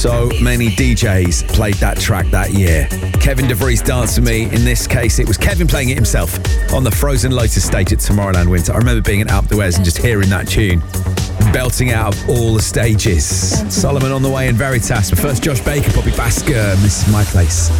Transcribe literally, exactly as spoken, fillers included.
So many D Js played that track that year. Kevin DeVries, Dance With Me. In this case, it was Kevin playing it himself on the Frozen Lotus stage at Tomorrowland Winter. I remember being at Alpe d'Huez and just hearing that tune, belting out of all the stages. Solomon on the way in Veritas. But first, Josh Baker, Bobby Basker, This Is My Place.